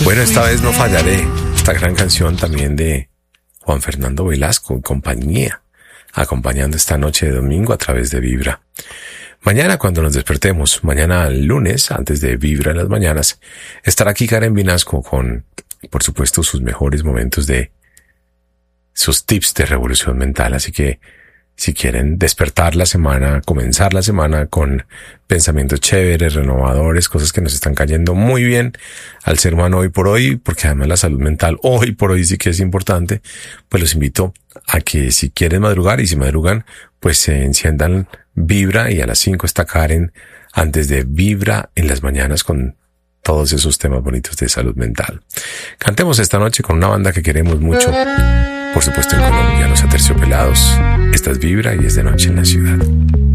Bueno, esta vez no fallaré. Esta gran canción también de Juan Fernando Velasco y compañía, acompañando esta noche de domingo a través de Vibra. Mañana cuando nos despertemos, mañana lunes, antes de Vibra en las mañanas, estará aquí Karen Vinasco con, por supuesto, sus mejores momentos de sus tips de revolución mental. Así que si quieren despertar la semana, comenzar la semana con pensamientos chéveres, renovadores, cosas que nos están cayendo muy bien al ser humano hoy por hoy, porque además la salud mental hoy por hoy sí que es importante, pues los invito a que si quieren madrugar y si madrugan, pues se enciendan Vibra y a las 5 está Karen antes de Vibra en las mañanas con todos esos temas bonitos de salud mental. Cantemos esta noche con una banda que queremos mucho, por supuesto en Colombia, Los Aterciopelados. Esta es Vibra y es de noche en la ciudad.